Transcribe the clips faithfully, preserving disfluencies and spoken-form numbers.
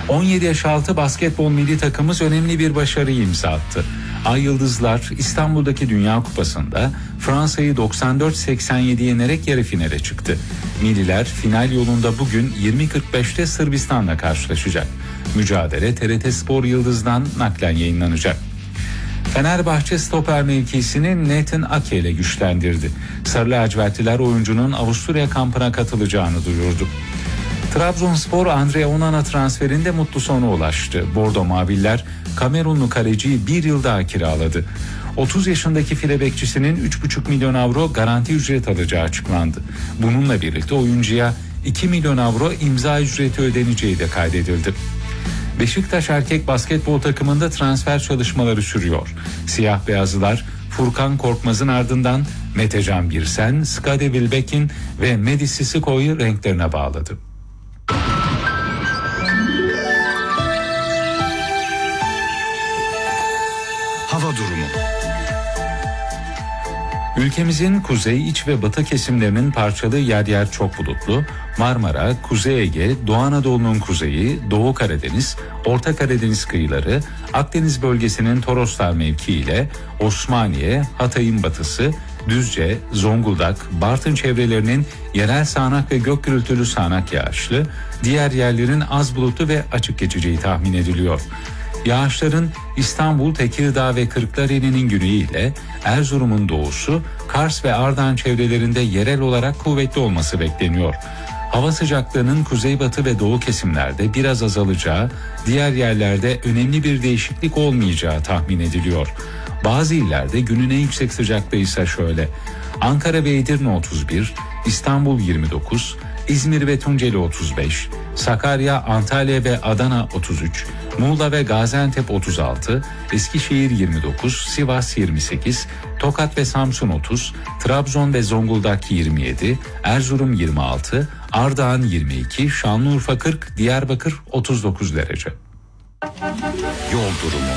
on yedi yaş altı basketbol milli takımımız önemli bir başarıyı imza attı. Ay Yıldızlar İstanbul'daki Dünya Kupası'nda Fransa'yı doksan dört seksen yedi yenerek yarı finale çıktı. Milliler final yolunda bugün yirmi kırk beşte Sırbistan'la karşılaşacak. Mücadele T R T Spor Yıldız'dan naklen yayınlanacak. Fenerbahçe stoper mevkisini Nathan Ake ile güçlendirdi. Sarı lacivertliler oyuncunun Avusturya kampına katılacağını duyurdu. Trabzonspor Andre Onana transferinde mutlu sona ulaştı. Bordo Maviller Kamerunlu kaleciyi bir yıl daha kiraladı. otuz yaşındaki file bekçisinin üç buçuk milyon avro garanti ücret alacağı açıklandı. Bununla birlikte oyuncuya iki milyon avro imza ücreti ödeneceği de kaydedildi. Beşiktaş erkek basketbol takımında transfer çalışmaları sürüyor. Siyah beyazlılar Furkan Korkmaz'ın ardından Metecan Birsen, Skade Wilbeck'in ve Medi Sissiko'yu renklerine bağladı. Hava durumu. Ülkemizin kuzey, iç ve batı kesimlerinin parçalı yer yer çok bulutlu. Marmara, Kuzey Ege, Doğu Anadolu'nun kuzeyi, Doğu Karadeniz, Orta Karadeniz kıyıları, Akdeniz bölgesinin Toroslar mevkiiyle Osmaniye, Hatay'ın batısı, Düzce, Zonguldak, Bartın çevrelerinin yerel sağanak ve gök gürültülü sağanak yağışlı, diğer yerlerin az bulutlu ve açık geçeceği tahmin ediliyor. Yağışların İstanbul, Tekirdağ ve Kırklareli'nin güneyiyle Erzurum'un doğusu, Kars ve Ardahan çevrelerinde yerel olarak kuvvetli olması bekleniyor. Hava sıcaklığının kuzeybatı ve doğu kesimlerde biraz azalacağı, diğer yerlerde önemli bir değişiklik olmayacağı tahmin ediliyor. Bazı illerde günün en yüksek sıcaklığı ise şöyle: Ankara ve Edirne otuz bir, İstanbul yirmi dokuz, İzmir ve Tunceli otuz beş, Sakarya, Antalya ve Adana otuz üç, Muğla ve Gaziantep otuz altı, Eskişehir yirmi dokuz, Sivas yirmi sekiz, Tokat ve Samsun otuz, Trabzon ve Zonguldak yirmi yedi, Erzurum yirmi altı, Ardahan yirmi iki, Şanlıurfa kırk, Diyarbakır otuz dokuz derece. Yol durumu.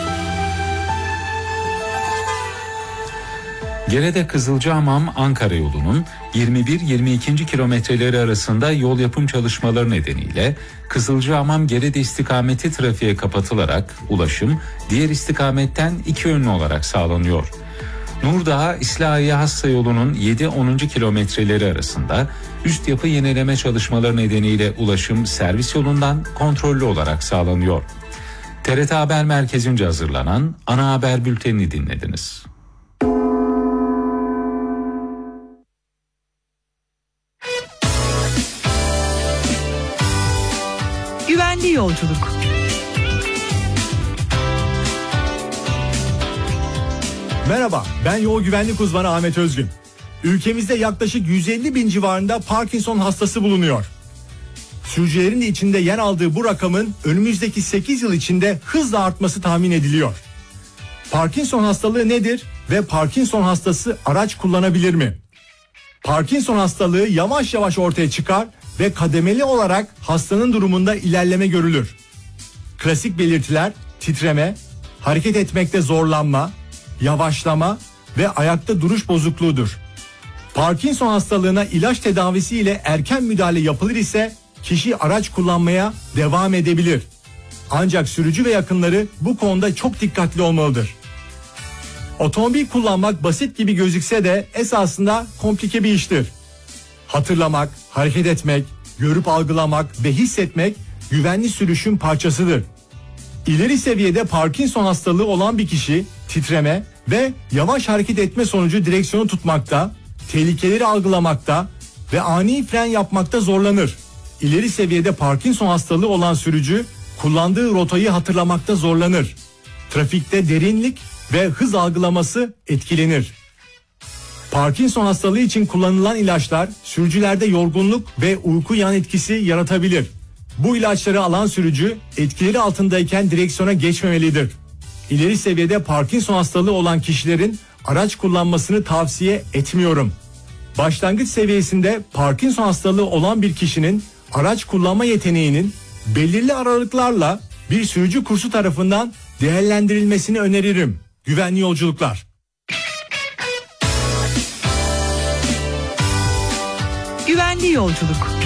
Gerede Kızılcahamam Ankara yolunun yirmi bir yirmi iki. kilometreleri arasında yol yapım çalışmaları nedeniyle Kızılcahamam Gerede istikameti trafiğe kapatılarak ulaşım diğer istikametten iki yönlü olarak sağlanıyor. Nurdağ İslahiye Hassa yolunun yedi on. kilometreleri arasında üst yapı yenileme çalışmaları nedeniyle ulaşım servis yolundan kontrollü olarak sağlanıyor. T R T Haber Merkezi'nce hazırlanan ana haber bültenini dinlediniz. Güvenli yolculuk. Merhaba, ben yol güvenlik uzmanı Ahmet Özgün. Ülkemizde yaklaşık yüz elli bin civarında Parkinson hastası bulunuyor. Sürücülerin de içinde yer aldığı bu rakamın önümüzdeki sekiz yıl içinde hızla artması tahmin ediliyor. Parkinson hastalığı nedir ve Parkinson hastası araç kullanabilir mi? Parkinson hastalığı yavaş yavaş ortaya çıkar ve kademeli olarak hastanın durumunda ilerleme görülür. Klasik belirtiler titreme, hareket etmekte zorlanma, yavaşlama ve ayakta duruş bozukluğudur. Parkinson hastalığına ilaç tedavisi ile erken müdahale yapılır ise kişi araç kullanmaya devam edebilir. Ancak sürücü ve yakınları bu konuda çok dikkatli olmalıdır. Otomobil kullanmak basit gibi gözükse de esasında komplike bir iştir. Hatırlamak, hareket etmek, görüp algılamak ve hissetmek güvenli sürüşün parçasıdır. İleri seviyede Parkinson hastalığı olan bir kişi titreme ve yavaş hareket etme sonucu direksiyonu tutmakta, tehlikeleri algılamakta ve ani fren yapmakta zorlanır. İleri seviyede Parkinson hastalığı olan sürücü kullandığı rotayı hatırlamakta zorlanır. Trafikte derinlik ve hız algılaması etkilenir. Parkinson hastalığı için kullanılan ilaçlar sürücülerde yorgunluk ve uyku yan etkisi yaratabilir. Bu ilaçları alan sürücü etkileri altındayken direksiyona geçmemelidir. İleri seviyede Parkinson hastalığı olan kişilerin araç kullanmasını tavsiye etmiyorum. Başlangıç seviyesinde Parkinson hastalığı olan bir kişinin araç kullanma yeteneğinin belirli aralıklarla bir sürücü kursu tarafından değerlendirilmesini öneririm. Güvenli yolculuklar. Güvenli yolculuk.